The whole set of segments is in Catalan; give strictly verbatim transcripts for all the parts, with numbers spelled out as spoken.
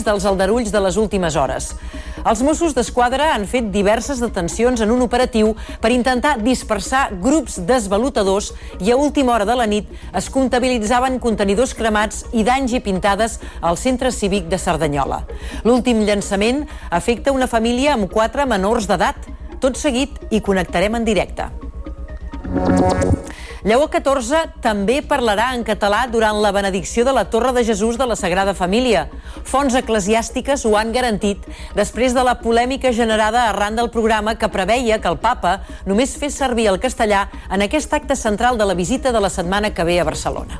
alguns dels aldarulls de les últimes hores. Els Mossos d'Esquadra han fet diverses detencions en un operatiu per intentar dispersar grups desvalutadors i a última hora de la nit es comptabilitzaven contenidors cremats i danys i pintades al centre cívic de Cerdanyola. L'últim llançament afecta una família amb quatre menors d'edat. Tot seguit hi connectarem en directe. Lleó catorze també parlarà en català durant la benedicció de la Torre de Jesús de la Sagrada Família. Fonts eclesiàstiques ho han garantit després de la polèmica generada arran del programa que preveia que el papa només fes servir el castellà en aquest acte central de la visita de la setmana que ve a Barcelona.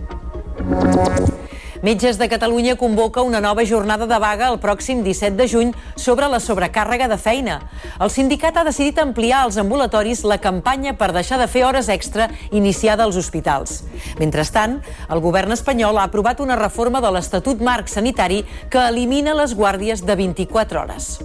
Metges de Catalunya convoca una nova jornada de vaga el pròxim disset de juny sobre la sobrecàrrega de feina. El sindicat ha decidit ampliar als ambulatoris la campanya per deixar de fer hores extra iniciada als hospitals. Mentrestant, el govern espanyol ha aprovat una reforma de l'Estatut Marc Sanitari que elimina les guàrdies de vint-i-quatre hores.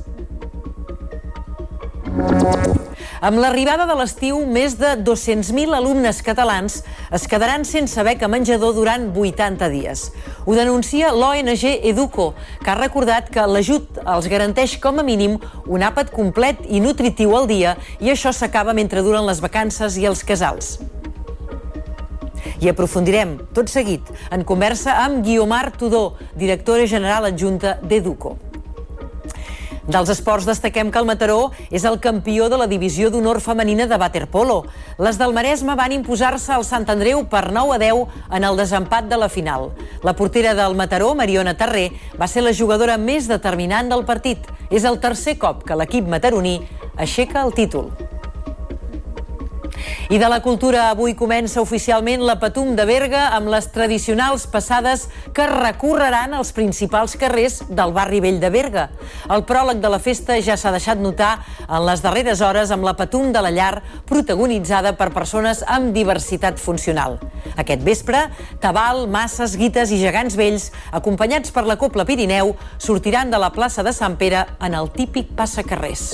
Amb l'arribada de l'estiu, més de dos-cents mil alumnes catalans es quedaran sense beca menjador durant vuitanta dies. Ho denuncia l'O N G Educo, que ha recordat que l'ajut els garanteix com a mínim un àpat complet i nutritiu al dia i això s'acaba mentre duren les vacances i els casals. I aprofundirem, tot seguit, en conversa amb Guiomar Tudó, directora general adjunta d'Educo. Dels esports destaquem que el Mataró és el campió de la divisió d'honor femenina de waterpolo. Les del Maresme van imposar-se al Sant Andreu per nou a deu en el desempat de la final. La portera del Mataró, Mariona Terré, va ser la jugadora més determinant del partit. És el tercer cop que l'equip mataroní aixeca el títol. I de la cultura, avui comença oficialment la Patum de Berga amb les tradicionals passades que recorreran els principals carrers del barri vell de Berga. El pròleg de la festa ja s'ha deixat notar en les darreres hores amb la Patum de la Llar, protagonitzada per persones amb diversitat funcional. Aquest vespre, tabal, masses, guites i gegants vells, acompanyats per la Cobla Pirineu, sortiran de la plaça de Sant Pere en el típic passacarrers.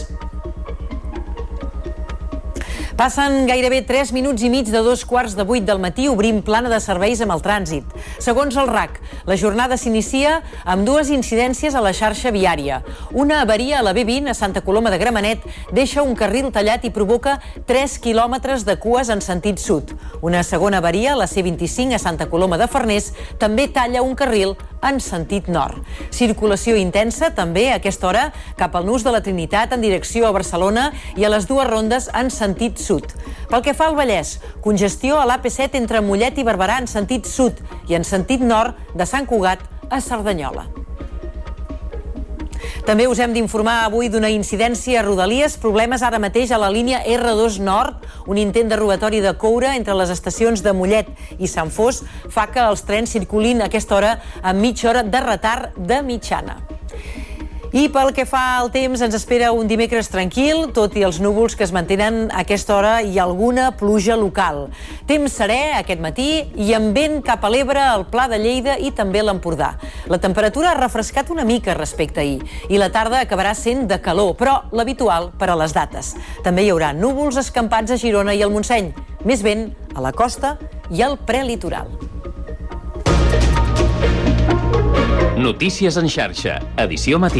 Passen gairebé tres minuts i mig de dos quarts de vuit del matí, obrim plana de serveis amb el trànsit. Segons el R A C, la jornada s'inicia amb dues incidències a la xarxa viària. Una avaria a la B vint a Santa Coloma de Gramenet deixa un carril tallat i provoca tres quilòmetres de cues en sentit sud. Una segona avaria a la C vint-i-cinc a Santa Coloma de Farners també talla un carril en sentit nord. Circulació intensa també a aquesta hora cap al Nus de la Trinitat en direcció a Barcelona i a les dues rondes en sentit sud. Pel que fa al Vallès, congestió a l'A P set entre Mollet i Barberà en sentit sud i en sentit nord de Sant Cugat a Cerdanyola. També us hem d'informar avui d'una incidència a Rodalies, problemes ara mateix a la línia R dos Nord, un intent de robatori de coure entre les estacions de Mollet i Sant Fos fa que els trens circulin a aquesta hora amb mitja hora de retard de mitjana. I pel que fa al temps, ens espera un dimecres tranquil, tot i els núvols que es mantenen a aquesta hora i alguna pluja local. Temps serè aquest matí i amb vent cap a l'Ebre, al Pla de Lleida i també l'Empordà. La temperatura ha refrescat una mica respecte a ahir i la tarda acabarà sent de calor, però l'habitual per a les dates. També hi haurà núvols escampats a Girona i al Montseny, més vent a la costa i al prelitoral. Notícies en xarxa, edició matí.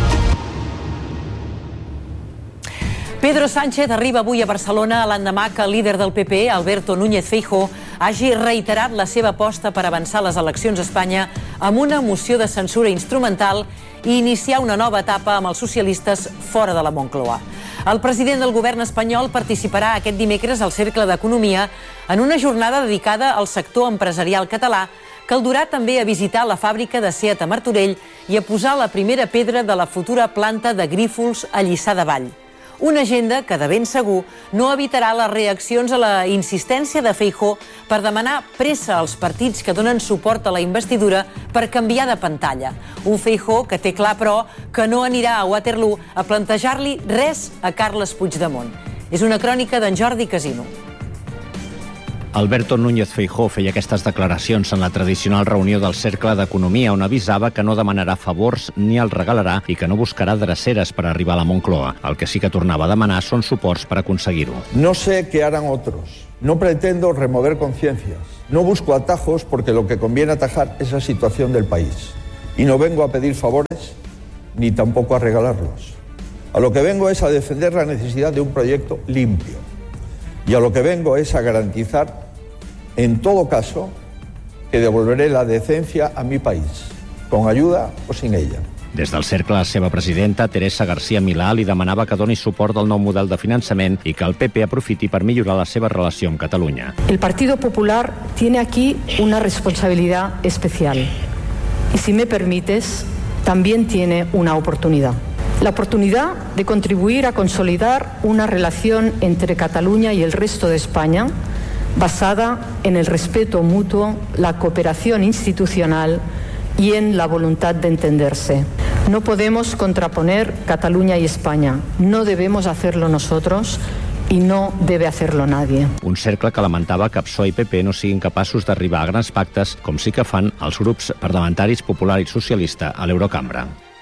Pedro Sánchez arriba avui a Barcelona l'endemà que el líder del P P, Alberto Núñez Feijóo, hagi reiterat la seva aposta per avançar les eleccions a Espanya amb una moció de censura instrumental i iniciar una nova etapa amb els socialistes fora de la Moncloa. El president del govern espanyol participarà aquest dimecres al Cercle d'Economia en una jornada dedicada al sector empresarial català que el durà també a visitar la fàbrica de Seat a Martorell i a posar la primera pedra de la futura planta de Grífols a Lliçà de Vall. Una agenda que, de ben segur, no evitarà les reaccions a la insistència de Feijóo per demanar pressa als partits que donen suport a la investidura per canviar de pantalla. Un Feijóo que té clar, però, que no anirà a Waterloo a plantejar-li res a Carles Puigdemont. És una crònica d'en Jordi Casino. Alberto Núñez Feijóo feia aquestes declaracions en la tradicional reunió del Cercle d'Economia, on avisava que no demanarà favors ni els regalarà i que no buscarà dreceres per arribar a la Moncloa. El que sí que tornava a demanar són suports per aconseguir-ho. No sé qué harán otros. No pretendo remover conciencias. No busco atajos porque lo que conviene atajar es la situación del país. Y no vengo a pedir favores ni tampoco a regalarlos. A lo que vengo es a defender la necesidad de un proyecto limpio. Y a lo que vengo es a garantizar, en todo caso, que devolveré la decencia a mi país, con ayuda o sin ella. Des del cercle, la seva presidenta, Teresa García Milà, li demanava que doni suport al nou model de finançament i que el P P aprofiti per millorar la seva relació amb Catalunya. El Partido Popular tiene aquí una responsabilidad especial. Y si me permites, también tiene una oportunidad. La oportunidad de contribuir a consolidar una relación entre Cataluña y el resto de España basada en el respeto mutuo, la cooperación institucional y en la voluntad de entenderse. No podemos contraponer Cataluña y España. No debemos hacerlo nosotros i no debe hacerlo nadie. Un cercle que lamentava que P S O E i P P no siguin capaços d'arribar a grans pactes, com sí que fan els grups parlamentaris Popular i Socialista a l'Eurocambra.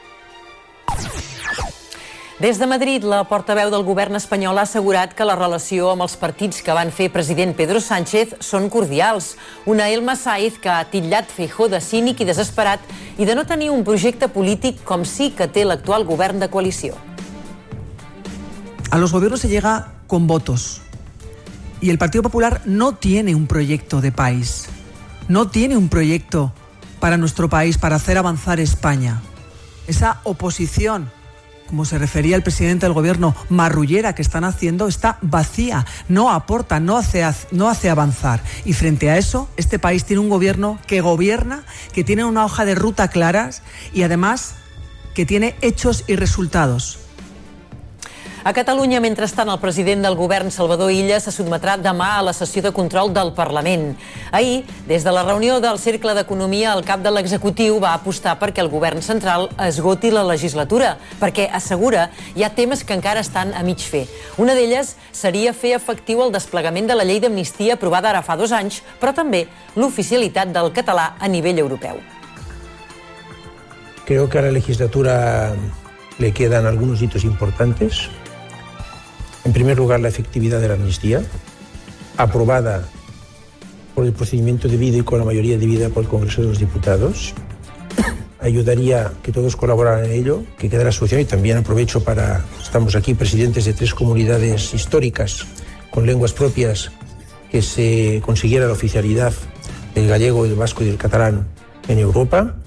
Des de Madrid, la portaveu del govern espanyol ha assegurat que la relació amb els partits que van fer president Pedro Sánchez són cordials. Una Elma Saiz que ha titllat Feijóo de cínic i desesperat i de no tenir un projecte polític com sí que té l'actual govern de coalició. A los gobiernos se llega con votos y el Partido Popular no tiene un proyecto de país, no tiene un proyecto para nuestro país, para hacer avanzar España. Esa oposición, como se refería el presidente del gobierno, marrullera que están haciendo, está vacía, no aporta, no hace, no hace avanzar. Y frente a eso, este país tiene un gobierno que gobierna, que tiene una hoja de ruta claras y además que tiene hechos y resultados. A Catalunya, mentrestant, el president del govern, Salvador Illa, se sotmetrà demà a la sessió de control del Parlament. Ahir, des de la reunió del Cercle d'Economia, el cap de l'executiu va apostar perquè el govern central esgoti la legislatura, perquè, assegura, hi ha temes que encara estan a mig fer. Una d'elles seria fer efectiu el desplegament de la llei d'amnistia aprovada ara fa dos anys, però també l'oficialitat del català a nivell europeu. Creo que a la legislatura le quedan algunos hitos importantes. En primer lugar, la efectividad de la amnistía, aprobada por el procedimiento debido y con la mayoría debida por el Congreso de los Diputados. Ayudaría que todos colaboraran en ello, que quedara solución. Y también aprovecho para, estamos aquí presidentes de tres comunidades históricas con lenguas propias, que se consiguiera la oficialidad del gallego, del vasco y del catalán en Europa.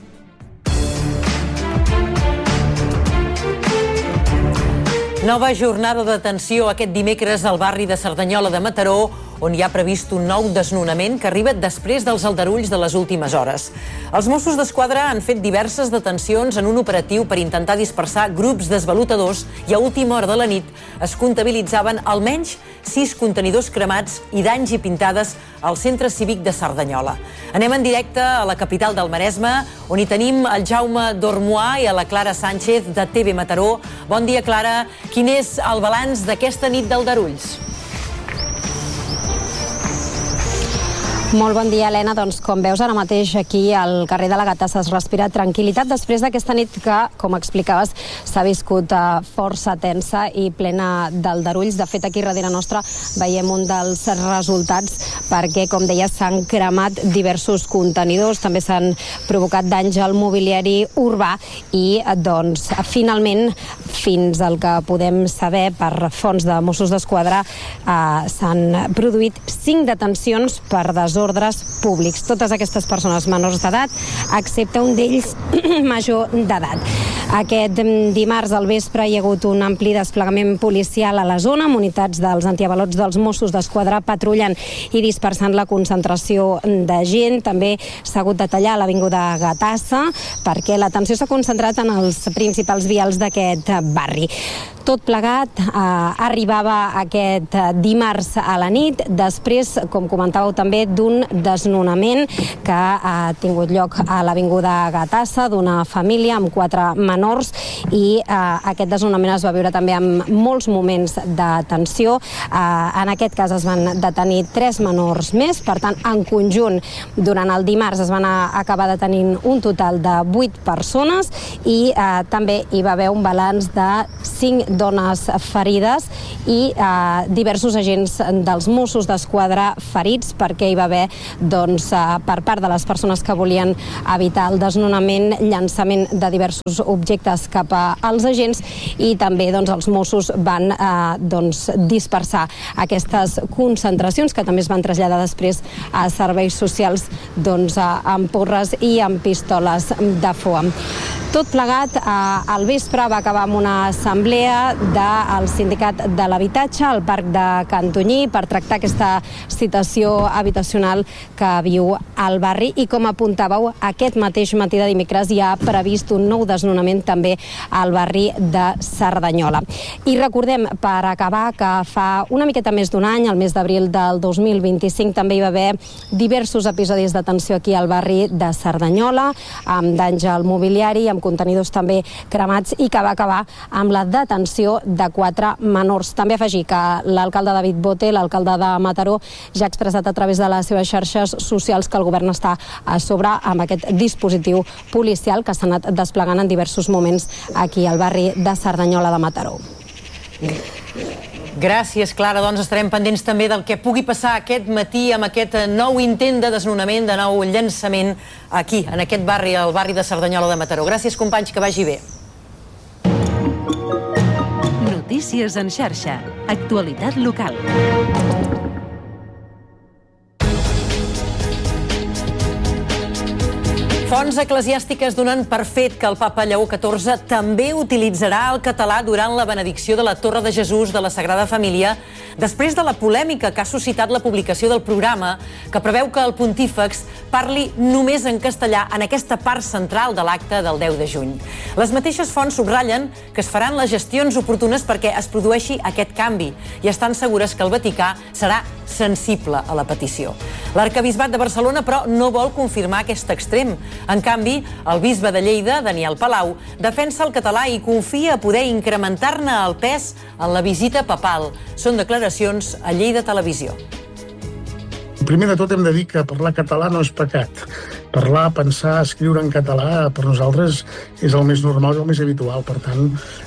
Nova jornada de detenció aquest dimecres al barri de Cerdanyola de Mataró, on hi ha previst un nou desnonament que arriba després dels aldarulls de les últimes hores. Els Mossos d'Esquadra han fet diverses detencions en un operatiu per intentar dispersar grups d'esvalotadors i a última hora de la nit es comptabilitzaven almenys sis contenidors cremats i danys i pintades al centre cívic de Cerdanyola. Anem en directe a la capital del Maresme, on hi tenim el Jaume Dormoà i a la Clara Sánchez de T V Mataró. Bon dia, Clara. Quin és el balanç d'aquesta nit d'aldarulls? Molt bon dia, Helena. Doncs com veus ara mateix aquí al carrer de la Gatassa es respira tranquil·litat després d'aquesta nit que, com explicaves, s'ha viscut força tensa i plena d'aldarulls. De fet, aquí darrere nostre veiem un dels resultats perquè, com deies, s'han cremat diversos contenidors, també s'han provocat danys al mobiliari urbà i, doncs, finalment, fins al que podem saber per fonts de Mossos d'Esquadra, eh, s'han produït cinc detencions per desordres públics. Totes aquestes persones menors d'edat, excepte un d'ells major d'edat. Aquest dimarts al vespre hi ha hagut un ampli desplegament policial a la zona, amb unitats dels antiavalots dels Mossos d'Esquadra patrullant i dispersant la concentració de gent. També s'ha hagut de tallar a l'avinguda Gatassa perquè l'atenció s'ha concentrat en els principals vials d'aquest barri. Tot plegat eh, arribava aquest dimarts a la nit, després, com comentàveu també, d'un desnonament que ha tingut lloc a l'avinguda Gatassa d'una família amb quatre menors i eh, aquest desnonament es va viure també amb molts moments de tensió. Eh, en aquest cas es van detenir tres menors més, per tant, en conjunt, durant el dimarts es van acabar detenint un total de vuit persones i eh, també hi va haver un balanç de cinc dones ferides i eh, diversos agents dels Mossos d'Esquadra ferits, perquè hi va haver, doncs, eh, per part de les persones que volien evitar el desnonament, llançament de diversos objectes cap als agents, i també, doncs, els Mossos van eh, doncs, dispersar aquestes concentracions, que també es van traslladar després a serveis socials, doncs, amb porres i amb pistoles de foam. Tot plegat, eh, al vespre va acabar amb una assemblea del Sindicat de l'Habitatge al Parc de Cantonyí per tractar aquesta situació habitacional que viu al barri, i com apuntàveu, aquest mateix matí de dimecres hi ha previst un nou desnonament també al barri de Cerdanyola. I recordem, per acabar, que fa una miqueta més d'un any, al mes d'abril del dos mil vint-i-cinc, també hi va haver diversos episodis de tensió aquí al barri de Cerdanyola, amb danys al mobiliari, amb contenidors també cremats, i que va acabar amb la detenció de quatre menors. També afegir que l'alcalde David Bote, l'alcalde de Mataró, ja ha expressat a través de les seves xarxes socials que el govern està a sobre amb aquest dispositiu policial que s'ha anat desplegant en diversos moments aquí al barri de Cerdanyola de Mataró. Gràcies, Clara. Doncs estarem pendents també del que pugui passar aquest matí amb aquest nou intent de desnonament, de nou llançament aquí, en aquest barri, el barri de Cerdanyola de Mataró. Gràcies, companys, que vagi bé. Notícies en xarxa. Actualitat local. Fonts eclesiàstiques donen per fet que el papa Lleó catorze també utilitzarà el català durant la benedicció de la Torre de Jesús de la Sagrada Família, després de la polèmica que ha suscitat la publicació del programa, que preveu que el pontífex parli només en castellà en aquesta part central de l'acte del deu de juny. Les mateixes fonts subratllen que es faran les gestions oportunes perquè es produeixi aquest canvi i estan segures que el Vaticà serà sensible a la petició. L'Arquebisbat de Barcelona, però, no vol confirmar aquest extrem. En canvi, el bisbe de Lleida, Daniel Palau, defensa el català i confia a poder incrementar-ne el pes en la visita papal. Són declaracions a Lleida Televisió. Primer de tot hem de dir que parlar català no és pecat. Parlar, pensar, escriure en català per nosaltres és el més normal i el més habitual. Per tant,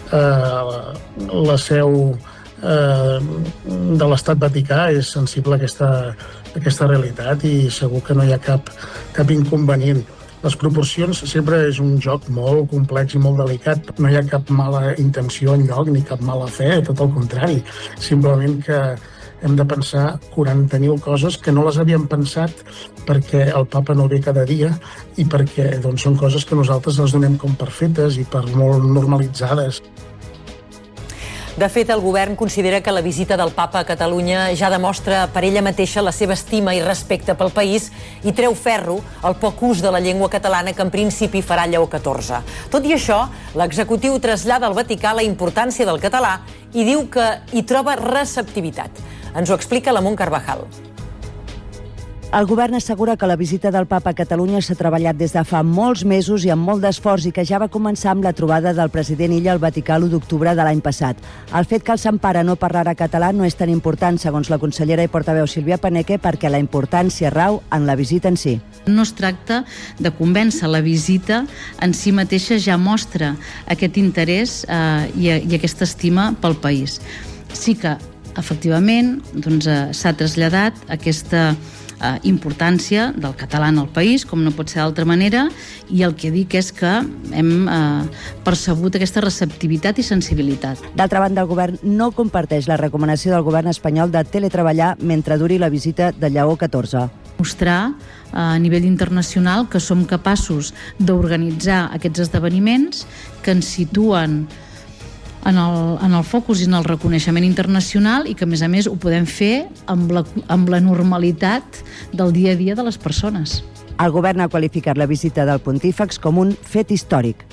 eh, la seu eh, de l'Estat Vaticà és sensible a aquesta, a aquesta realitat i segur que no hi ha cap, cap inconvenient. Les proporcions sempre és un joc molt complex i molt delicat. No hi ha cap mala intenció enlloc ni cap mala fe, tot el contrari. Simplement que hem de pensar quaranta mil coses que no les havíem pensat perquè el papa no ve cada dia i perquè doncs, són coses que nosaltres les donem com per fetes i per molt normalitzades. De fet, el govern considera que la visita del papa a Catalunya ja demostra per ella mateixa la seva estima i respecte pel país i treu ferro al poc ús de la llengua catalana que en principi farà Lleó catorze. Tot i això, l'executiu trasllada al Vaticà la importància del català i diu que hi troba receptivitat. Ens ho explica la Mont Carvajal. El govern assegura que la visita del papa a Catalunya s'ha treballat des de fa molts mesos i amb molt d'esforç i que ja va començar amb la trobada del president Illa al Vaticà l'u d'octubre de l'any passat. El fet que el Sant Pare no parlarà català no és tan important, segons la consellera i portaveu Sílvia Paneque, perquè la importància rau en la visita en si. No es tracta de convèncer, la visita en si mateixa ja mostra aquest interès eh, i, i aquesta estima pel país. Sí que, efectivament, doncs, eh, s'ha traslladat aquesta Eh, importància del català en el país, com no pot ser d'altra manera, i el que dic és que hem eh, percebut aquesta receptivitat i sensibilitat. D'altra banda, el govern no comparteix la recomanació del govern espanyol de teletreballar mentre duri la visita de Lleó catorze. Mostrar eh, a nivell internacional que som capaços d'organitzar aquests esdeveniments que ens situen en el, en el focus i en el reconeixement internacional i que, a més a més, ho podem fer amb la, amb la normalitat del dia a dia de les persones. El govern ha qualificat la visita del pontífex com un fet històric.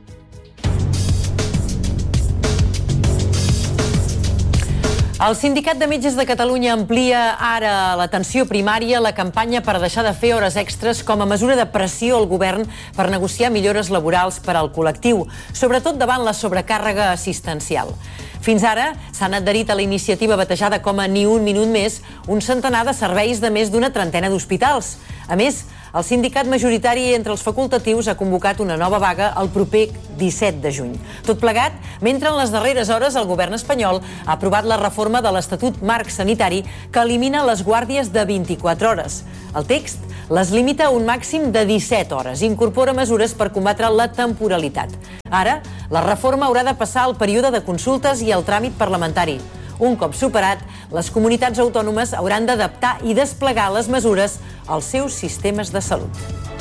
El Sindicat de Metges de Catalunya amplia ara a l'atenció primària la campanya per deixar de fer hores extres com a mesura de pressió al govern per negociar millores laborals per al col·lectiu, sobretot davant la sobrecàrrega assistencial. Fins ara s'han adherit a la iniciativa batejada com a Ni un minut més un centenar de serveis de més d'una trentena d'hospitals. A més, El sindicat majoritari entre els facultatius ha convocat una nova vaga el proper disset de juny. Tot plegat, mentre en les darreres hores el govern espanyol ha aprovat la reforma de l'Estatut Marc Sanitari que elimina les guàrdies de vint-i-quatre hores. El text les limita a un màxim de disset hores i incorpora mesures per combatre la temporalitat. Ara, la reforma haurà de passar al període de consultes i el tràmit parlamentari. Un cop superat, les comunitats autònomes hauran d'adaptar i desplegar les mesures als seus sistemes de salut.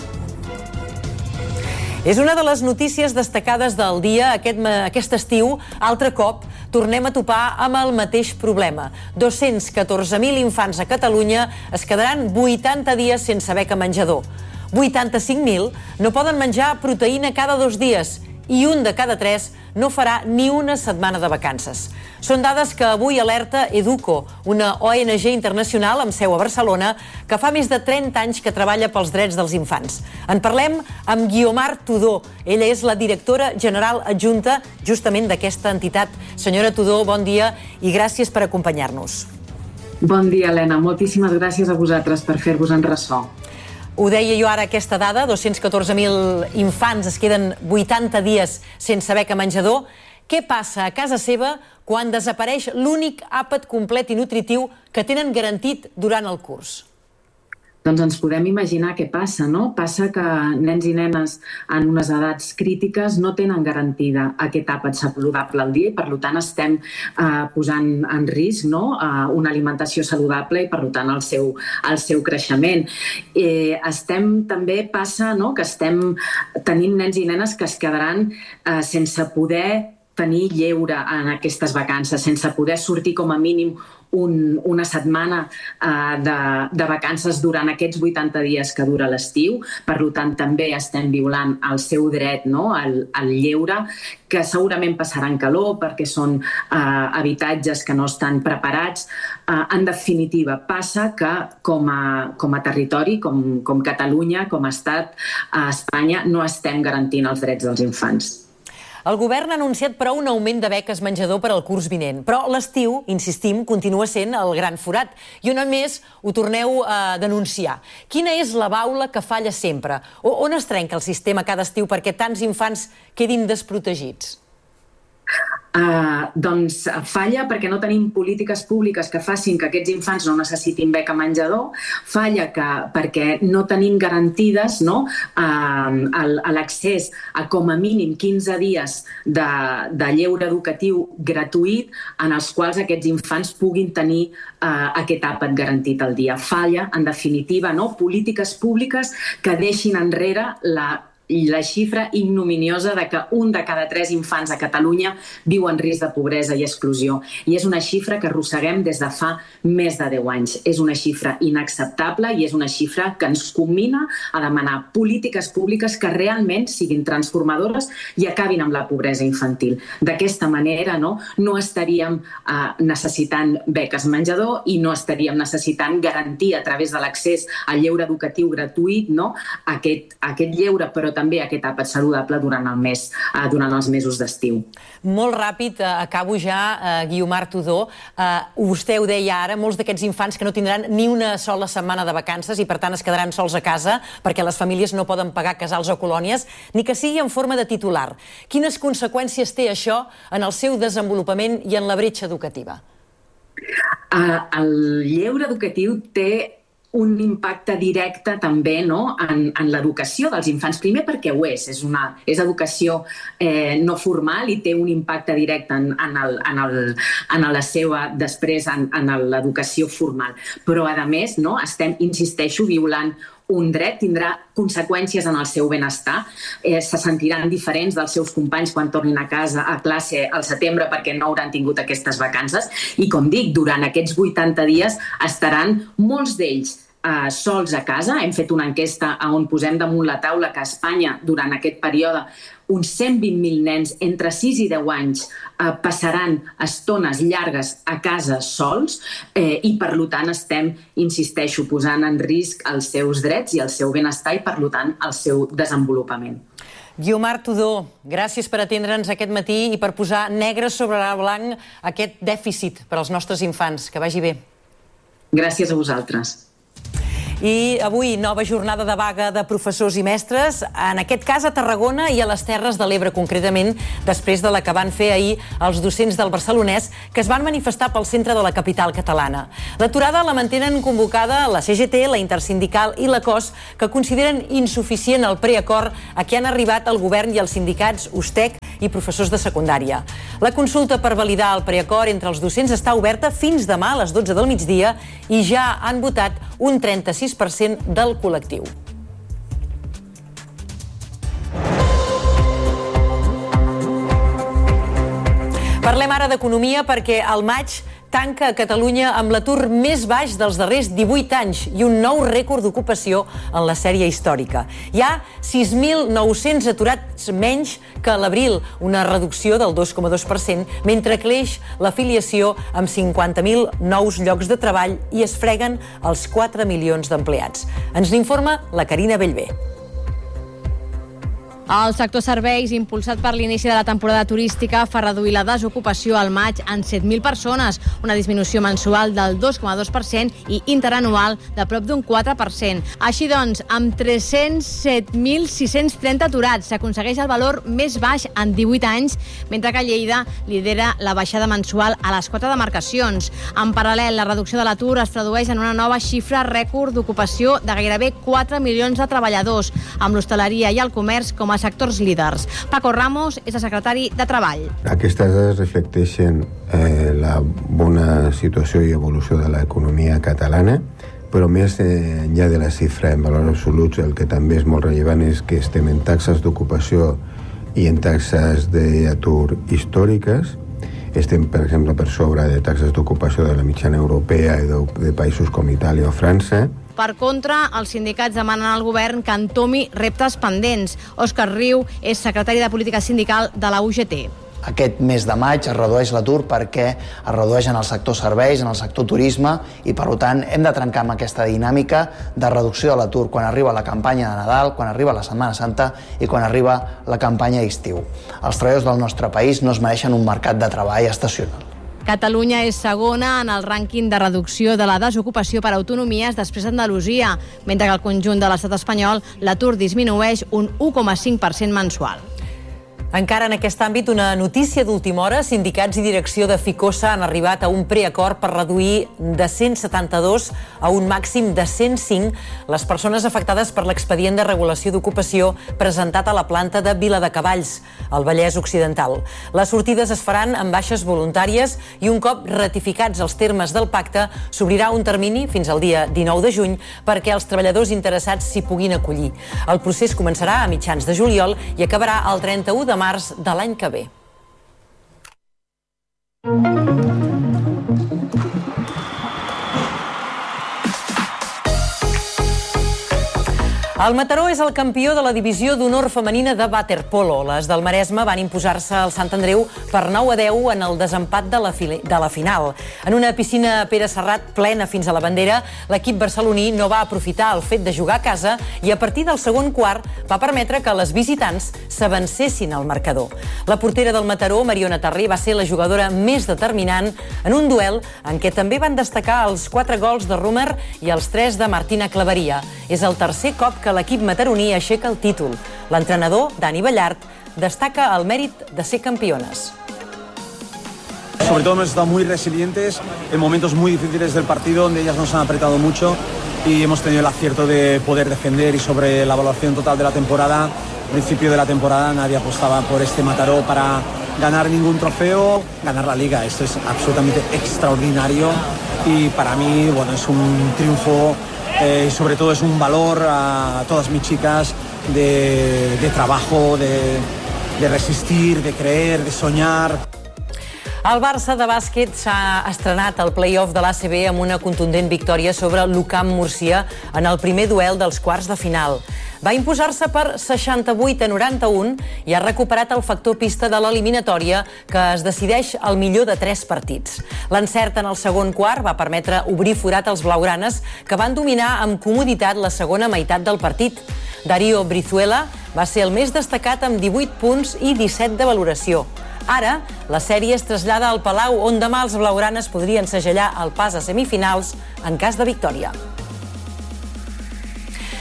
És una de les notícies destacades del dia. Aquest, aquest estiu, altre cop, tornem a topar amb el mateix problema. dos-cents catorze mil infants a Catalunya es quedaran vuitanta dies sense beca menjador. vuitanta-cinc mil no poden menjar proteïna cada dos dies i un de cada tres no farà ni una setmana de vacances. Són dades que avui alerta Educo, una O N G internacional amb seu a Barcelona que fa més de trenta anys que treballa pels drets dels infants. En parlem amb Guiomar Tudó. Ella és la directora general adjunta justament d'aquesta entitat. Senyora Tudó, bon dia i gràcies per acompanyar-nos. Bon dia, Helena. Moltíssimes gràcies a vosaltres per fer-vos en ressò. Ho deia jo ara, aquesta dada, dos-cents catorze mil infants es queden vuitanta dies sense beca menjador. Què passa a casa seva quan desapareix l'únic àpat complet i nutritiu que tenen garantit durant el curs? Doncs ens podem imaginar què passa, no? Passa que nens i nenes en unes edats crítiques no tenen garantida aquest àpat saludable al dia i per tant estem eh, posant en risc, no? eh, una alimentació saludable i per tant el seu, el seu creixement. Eh, estem també passa no? que estem tenint nens i nenes que es quedaran eh, sense poder tenir lleure en aquestes vacances, sense poder sortir com a mínim un, una setmana uh, de, de vacances durant aquests vuitanta dies que dura l'estiu. Per tant, també estem violant el seu dret no? al, al lleure, que segurament passaran calor perquè són uh, habitatges que no estan preparats. Uh, en definitiva, passa que com a, com a territori, com, com Catalunya, com a estat, a Espanya, no estem garantint els drets dels infants. El govern ha anunciat, però, un augment de beques menjador per al curs vinent. Però l'estiu, insistim, continua sent el gran forat. I on a més ho torneu a denunciar. Quina és la baula que falla sempre? O on es trenca el sistema cada estiu perquè tants infants quedin desprotegits? Uh, doncs falla perquè no tenim polítiques públiques que facin que aquests infants no necessitin beca menjador, falla que, perquè no tenim garantides no, uh, l'accés a com a mínim quinze dies de, de lleure educatiu gratuït en els quals aquests infants puguin tenir uh, aquest àpat garantit al dia. Falla, en definitiva, no, polítiques públiques que deixin enrere la i la xifra ignominiosa de que un de cada tres infants a Catalunya viu en risc de pobresa i exclusió. I és una xifra que arrosseguem des de fa més de deu anys. És una xifra inacceptable i és una xifra que ens commina a demanar polítiques públiques que realment siguin transformadores i acabin amb la pobresa infantil. D'aquesta manera no, no estaríem eh, necessitant beques menjador i no estaríem necessitant garantir a través de l'accés al lleure educatiu gratuït no, aquest, aquest lleure, però també també aquest àpat saludable durant, el mes, eh, durant els mesos d'estiu. Molt ràpid, eh, acabo ja, eh, Guiomar Tudó. Eh, vostè ho deia ara, molts d'aquests infants que no tindran ni una sola setmana de vacances i per tant es quedaran sols a casa perquè les famílies no poden pagar casals o colònies, ni que sigui en forma de titular. Quines conseqüències té això en el seu desenvolupament i en la bretxa educativa? Uh, el lleure educatiu té un impacte directe també no? en, en l'educació dels infants. Primer perquè ho és, és, una, és educació eh, no formal i té un impacte directe en, en, el, en, el, en la seva, després en, en l'educació formal. Però a més, no? estem, insisteixo, violant un dret, tindrà conseqüències en el seu benestar, eh, se sentiran diferents dels seus companys quan tornin a casa, a classe al setembre perquè no hauran tingut aquestes vacances i, com dic, durant aquests vuitanta dies estaran molts d'ells Uh, sols a casa. Hem fet una enquesta on posem damunt la taula que a Espanya, durant aquest període, uns cent vint mil nens entre sis i deu anys uh, passaran estones llargues a casa sols eh, i, per tant, estem, insisteixo, posant en risc els seus drets i el seu benestar i, per tant, el seu desenvolupament. Guiomar Tudó, gràcies per atendre'ns aquest matí i per posar negre sobre blanc aquest dèficit per als nostres infants. Que vagi bé. Gràcies a vosaltres. I avui nova jornada de vaga de professors i mestres, en aquest cas a Tarragona i a les Terres de l'Ebre concretament, després de la que van fer ahir els docents del Barcelonès que es van manifestar pel centre de la capital catalana. L'aturada la mantenen convocada la C G T, la Intersindical i la C O S, que consideren insuficient el preacord a què han arribat el govern i els sindicats U S T E C i professors de secundària. La consulta per validar el preacord entre els docents està oberta fins demà a les dotze del migdia i ja han votat un trenta-sis per cent del col·lectiu. Parlem ara d'economia perquè al maig tanca a Catalunya amb l'atur més baix dels darrers divuit anys i un nou rècord d'ocupació en la sèrie històrica. Hi ha sis mil nou-cents aturats menys que a l'abril, una reducció del dos coma dos per cent, mentre creix l'afiliació amb cinquanta mil nous llocs de treball i es freguen els quatre milions d'empleats. Ens n'informa la Carina Bellver. El sector serveis, impulsat per l'inici de la temporada turística, fa reduir la desocupació al maig en set mil persones, una disminució mensual del dos coma dos per cent i interanual de prop d'un quatre per cent. Així doncs, amb tres-cents set mil sis-cents trenta aturats, s'aconsegueix el valor més baix en divuit anys, mentre que Lleida lidera la baixada mensual a les quatre demarcacions. En paral·lel, la reducció de l'atur es tradueix en una nova xifra rècord d'ocupació de gairebé quatre milions de treballadors, amb l'hostaleria i el comerç com a sectors líders. Paco Ramos és el secretari de Treball. Aquestes dades reflecteixen eh, la bona situació i evolució de l'economia catalana, però més eh, enllà de la xifra en valors absoluts, el que també és molt rellevant és que estem en taxes d'ocupació i en taxes d'atur històriques. Estem, per exemple, per sobre de taxes d'ocupació de la mitjana europea i de, de països com Itàlia o França. Per contra, els sindicats demanen al govern que entomi reptes pendents. Òscar Riu és secretari de Política Sindical de la U G T. Aquest mes de maig es redueix l'atur perquè es redueix en el sector serveis, en el sector turisme i, per tant, hem de trencar amb aquesta dinàmica de reducció de l'atur quan arriba la campanya de Nadal, quan arriba la Setmana Santa i quan arriba la campanya d'estiu. Els treballadors del nostre país no es mereixen un mercat de treball estacional. Catalunya és segona en el rànquing de reducció de la desocupació per autonomies després d'Andalusia, mentre que al conjunt de l'estat espanyol l'atur disminueix un u coma cinc per cent mensual. Encara en aquest àmbit, una notícia d'última hora. Sindicats i direcció de Ficosa han arribat a un preacord per reduir de cent setanta-dos a un màxim de cent cinc les persones afectades per l'expedient de regulació d'ocupació presentat a la planta de Viladecavalls, al Vallès Occidental. Les sortides es faran amb baixes voluntàries i un cop ratificats els termes del pacte, s'obrirà un termini fins al dia dinou de juny perquè els treballadors interessats s'hi puguin acollir. El procés començarà a mitjans de juliol i acabarà el trenta-u de març de l'any que ve. El Mataró és el campió de la divisió d'honor femenina de waterpolo. Les del Maresme van imposar-se al Sant Andreu per nou a deu en el desempat de la, de la final. En una piscina Pere Serrat plena fins a la bandera, l'equip barceloní no va aprofitar el fet de jugar a casa i a partir del segon quart va permetre que les visitants s'avancessin al marcador. La portera del Mataró, Mariona Tarré, va ser la jugadora més determinant en un duel en què també van destacar els quatre gols de Romer i els tres de Martina Claveria. És el tercer cop que l'equip mataroní aixeca el títol. L'entrenador, Dani Ballart, destaca el mèrit de ser campiones. Sobre todo hemos estado muy resilientes en momentos muy difíciles del partido donde ellas nos han apretado mucho y hemos tenido el acierto de poder defender. Y sobre la evaluación total de la temporada, al principio de la temporada nadie apostaba por este Mataró para ganar ningún trofeo, ganar la liga. Esto es absolutamente extraordinario y para mí, bueno, es un triunfo. Eh, y sobre todo es un valor a todas mis chicas de, de trabajo, de, de resistir, de creer, de soñar. El Barça de bàsquet s'ha estrenat al play-off de l'A C B amb una contundent victòria sobre l'U C A M Múrcia en el primer duel dels quarts de final. Va imposar-se per seixanta-vuit a noranta-un i ha recuperat el factor pista de l'eliminatòria que es decideix al millor de tres partits. L'encert en el segon quart va permetre obrir forat als blaugranes que van dominar amb comoditat la segona meitat del partit. Darío Brizuela va ser el més destacat amb divuit punts i disset de valoració. Ara, la sèrie es trasllada al Palau, on demà els blaugranes podrien segellar el pas a semifinals en cas de victòria.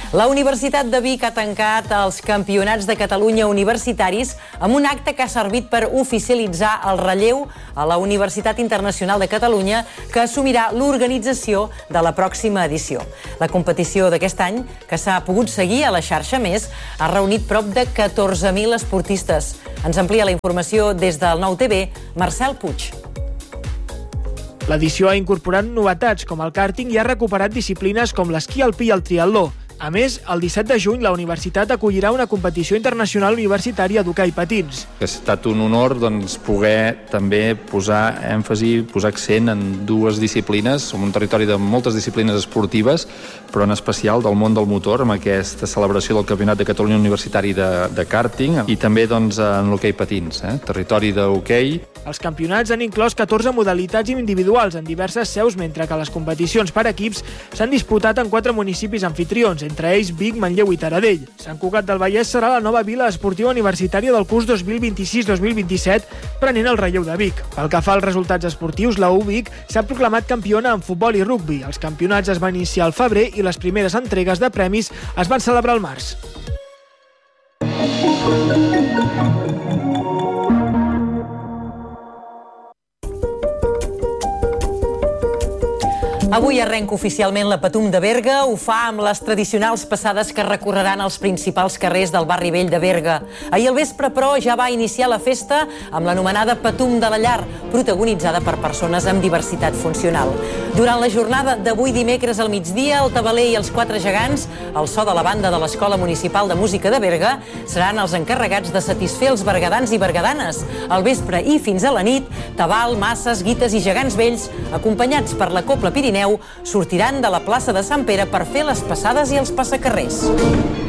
La Universitat de Vic ha tancat els Campionats de Catalunya universitaris amb un acte que ha servit per oficialitzar el relleu a la Universitat Internacional de Catalunya, que assumirà l'organització de la pròxima edició. La competició d'aquest any, que s'ha pogut seguir a la xarxa Més, ha reunit prop de catorze mil esportistes. Ens amplia la informació des del Nou T V, Marcel Puig. L'edició ha incorporat novetats com el kàrting i ha recuperat disciplines com l'esquí alpí i el triatló. A més, el disset de juny la universitat acollirà una competició internacional universitària d'hoquei patins. Ha estat un honor doncs, poder també posar èmfasi, posar accent en dues disciplines. Som un territori de moltes disciplines esportives, però en especial del món del motor, amb aquesta celebració del Campionat de Catalunya Universitari de, de kàrting i també doncs, en l'hoquei patins, eh? territori d'hoquei. Els campionats han inclòs catorze modalitats individuals en diverses seus, mentre que les competicions per equips s'han disputat en quatre municipis anfitrions, entre ells Vic, Manlleu i Taradell. Sant Cugat del Vallès serà la nova vila esportiva universitària del curs dos mil vint-i-sis dos mil vint-i-set, prenent el relleu de Vic. Pel que fa als resultats esportius, la U Vic s'ha proclamat campiona en futbol i rugbi. Els campionats es van iniciar al febrer i les primeres entregues de premis es van celebrar al març. Avui arrenca oficialment la Patum de Berga. Ho fa amb les tradicionals passades que recorreran els principals carrers del barri vell de Berga. Ahir al vespre, però, ja va iniciar la festa amb l'anomenada Patum de la Llar, protagonitzada per persones amb diversitat funcional. Durant la jornada d'avui dimecres al migdia, el tabaler i els quatre gegants, al so de la banda de l'Escola Municipal de Música de Berga, seran els encarregats de satisfer els bergadans i bergadanes. Al vespre i fins a la nit, tabal, masses, guites i gegants vells, acompanyats per la Cobla Pirineu, sortiran de la plaça de Sant Pere per fer les passades i els passacarrers.